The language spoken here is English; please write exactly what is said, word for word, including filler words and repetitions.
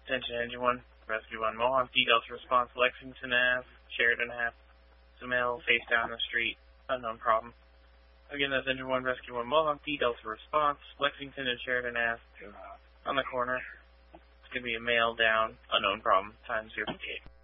Attention Engine one, Rescue one Mohawk, D Delta response, Lexington Ave, Sheridan Ave, Male face down the street, unknown problem. Again, that's Engine one, Rescue one Mohawk, D Delta response, Lexington and Sheridan Ave, on the corner. It's going to be a male down, unknown problem, time zero fifty-eight.